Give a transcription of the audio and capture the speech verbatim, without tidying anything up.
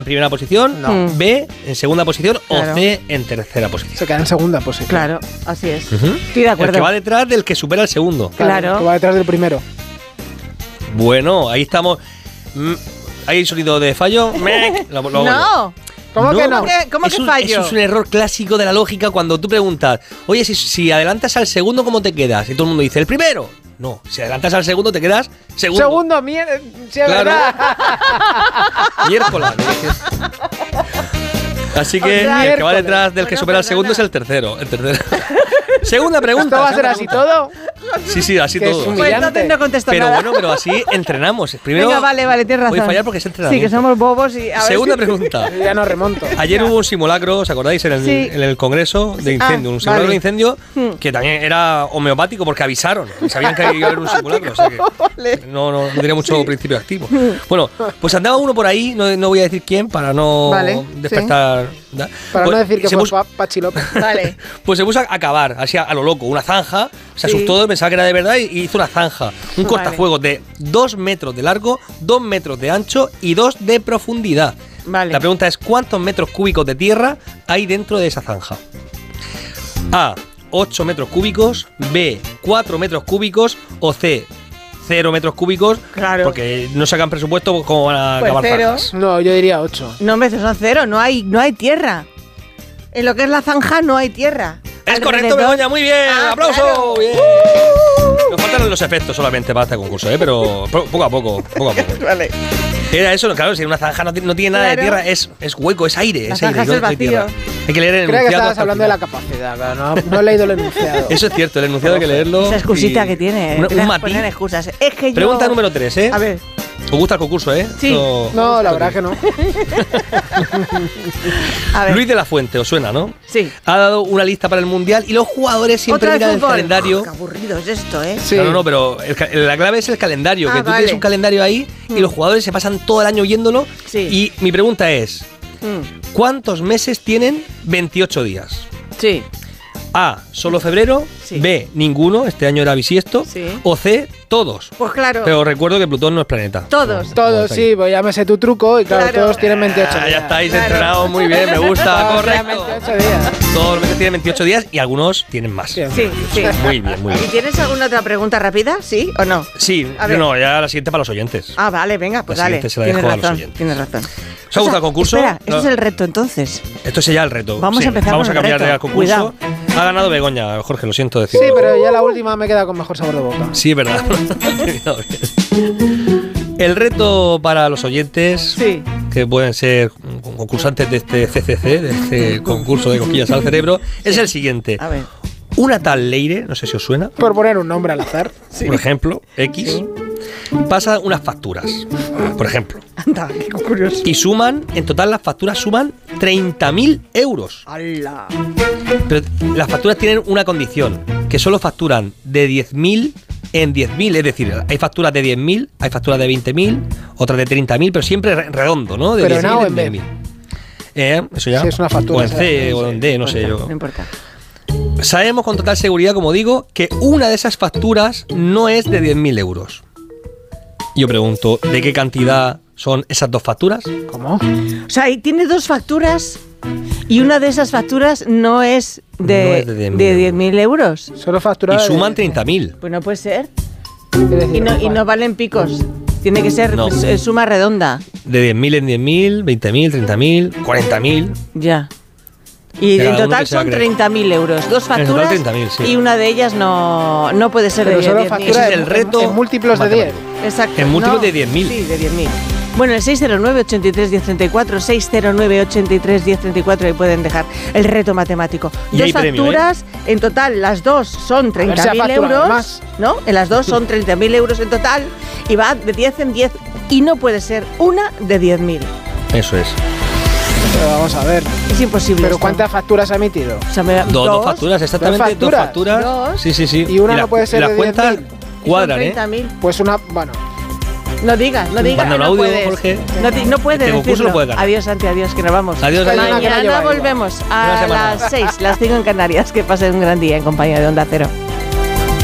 primera posición, No. B en segunda posición Claro. o C en tercera posición. Se queda en segunda posición. Claro, así es. Ujú. Estoy de acuerdo. El que va detrás del que supera el segundo. Claro. Que va detrás del primero. Bueno, ahí estamos. Mm, ¿Hay sonido de fallo? Mec. Lo- lo- No. ¿Cómo que no? ¿Cómo que, cómo Es que un- fallo? Eso es un error clásico de la lógica cuando tú preguntas, oye, si, si adelantas al segundo, ¿cómo te quedas? Y todo el mundo dice, el primero. No, si adelantas al segundo, te quedas segundo. Segundo, mierda. Sí, es Claro. verdad. Miércoles. Así que O sea, el que va miércoles. detrás del que Bueno, supera al perdona. segundo es el tercero. El tercero. Segunda pregunta. ¿Esto va a ser segunda así pregunta. todo? Sí, sí, así Que es todo. un- Pues humillante. entonces no contesto Pero nada. bueno, pero así entrenamos. Primero, Venga, vale, vale, tienes razón. voy a fallar porque es Sí, entrenamiento. que somos bobos y... a ver Segunda si- pregunta. Yo ya no remonto. Ayer hubo un simulacro, ¿os acordáis? En el, Sí. en el congreso de incendio. Ah, un simulacro vale. de incendio Hmm. que también era homeopático porque avisaron. Sabían que iba a haber un simulacro. O sea que Vale. no, no, no tenía mucho principio activo. Bueno, pues andaba uno por ahí, no, no voy a decir quién para no Vale, despertar. ¿da? Para Pues no decir que se fue puso- Pa- Pachi López. Vale. Pues se puso a acabar, así a, a lo loco, una zanja, se Sí. asustó, pensaba que era de verdad y y hizo una zanja. Un Vale. cortafuegos de dos metros de largo, dos metros de ancho y dos de profundidad. Vale. La pregunta es, ¿cuántos metros cúbicos de tierra hay dentro de esa zanja? A, ocho metros cúbicos, B, cuatro metros cúbicos o C, cero metros cúbicos, Claro. porque no sacan presupuesto como van a Pues acabar cero. zanjas. No, yo diría ocho. No, hombre, son cero, no hay, no hay tierra. En lo que es la zanja no hay tierra. Es correcto, Alrededor- Begoña, muy bien, Ah, aplauso. claro. Bien. Nos faltan los efectos solamente para este concurso, ¿eh? Pero po- poco a poco, poco a poco. Vale. Era eso, claro, si en una zanja no tiene, no tiene nada de Claro. tierra, es, es hueco, es aire, La es aire. zanja es no- el no hay tierra. vacío. Hay que leer el Creo que enunciado estabas hasta el hablando de la final. capacidad, claro. No, no he leído el enunciado. Eso es cierto, el enunciado hay que leerlo. Esa excusita y- que tiene. Un, te un las matiz. ponen excusas. Es que yo... Pregunta número tres, ¿eh? A ver. ¿Os gusta el concurso, eh? Sí. Esto- No, la verdad que no. A ver. Luis de la Fuente, os suena, ¿no? Sí. Ha dado una lista para el Mundial y los jugadores siempre Otra vez miran el fútbol. calendario. Oh, qué aburrido es esto, ¿eh? Sí. No, no, no, pero el ca- la clave es el calendario, Ah, que tú vale. tienes un calendario ahí y Mm. los jugadores se pasan todo el año viéndolo. Sí. Y mi pregunta es, Mm. ¿cuántos meses tienen veintiocho días? Sí. A, solo febrero, Sí. B, ninguno, este año era bisiesto, Sí. o C, todos. Pues claro. Pero recuerdo que Plutón no es planeta. Todos. Como- como Todos, está sí, pues ya me sé tu truco y claro, Claro. todos tienen veintiocho Ah, días. ya estáis Claro. entrenados muy bien, me gusta, Todos tienen correcto. veintiocho días. Todos los meses tienen veintiocho días y algunos tienen más. Sí. Sí, sí. Muy bien, muy ¿Y bien. tienes alguna otra pregunta rápida? ¿Sí o no? Sí, A ver. no, ya la siguiente para los oyentes. Ah, vale, venga, pues La dale. siguiente se la Tienes dejo a los razón, oyentes. tienes razón. ¿Os ha gustado el concurso? Espera, eso No. es el reto entonces. Esto es ya el reto. Vamos a Sí, empezar Vamos con a el cambiar reto. de concurso. Cuidado. Ha ganado Begoña, Jorge, lo siento decir. Sí, pero ya la última me he quedado con mejor sabor de boca. Sí, es verdad. El reto para los oyentes, Sí. que pueden ser concursantes de este C C C, de este concurso de cosquillas al cerebro, es el siguiente. A ver. Una tal Leire, no sé si os suena, Por poner un nombre al azar. por ejemplo, X, pasa unas facturas, por ejemplo, Anda, qué curioso. y suman, en total las facturas suman treinta mil euros. ¡Hala! Pero las facturas tienen una condición, que solo facturan de diez mil en diez mil, es decir, hay facturas de diez mil, hay facturas de veinte mil, otras de treinta mil, pero siempre re- redondo, ¿no? De Pero en diez A mil o en B. diez mil. Eh, eso ya. Sí, es una factura, O en C ¿sabes? o en D, no sé yo. No importa. Sabemos con total seguridad, como digo, que una de esas facturas no es de diez mil euros. Yo pregunto, ¿de qué cantidad son esas dos facturas? ¿Cómo? O sea, ahí tiene dos facturas y una de esas facturas no es No de, es de diez mil de diez mil euros. Solo Y factura. suman treinta mil. Pues no puede ser. Es decir, Y no, y igual. no valen picos. Tiene que ser No. pues, eh, suma redonda. De diez mil en diez mil, veinte mil, treinta mil, cuarenta mil. Ya. Y Cada en uno total que se va a son creer. treinta mil euros. Dos total facturas treinta mil, sí. y una de ellas no, no puede ser Pero de solo diez mil. factura Ese es en- el reto en, en múltiplos de diez. matemático. Exacto. En múltiplos No, de diez mil. Sí, de diez mil. Bueno, el seis cero nueve, ochenta y tres, diez treinta y cuatro, seis cero nueve, ochenta y tres, diez treinta y cuatro, ahí pueden dejar el reto matemático. Y dos hay premio, facturas, en total las dos son ver si treinta ha mil facturado euros, más. ¿no? En las dos son treinta mil euros en total y va de diez en diez y no puede ser una de diez mil. Eso es. Pero vamos a ver. Es imposible. ¿Pero esto. cuántas facturas ha emitido? O sea, me da- Dos, dos facturas, exactamente. Dos facturas. facturas. Dos. Sí, sí, sí. Y una la- no puede ser las de cuentas diez mil. cuadran, Son ¿eh? treinta mil. Pues una. Bueno. No digas, no digas. Manda un no audio, puedes. Jorge. No, ti- no puedes Este concurso decirlo. lo puede ganar. Adiós, Santi, adiós, que nos vamos. Adiós, Es que hay adiós. una que no Mañana lleva igual. volvemos Una a semana. las seis, las cinco en Canarias. Que pasen un gran día en compañía de Onda Cero.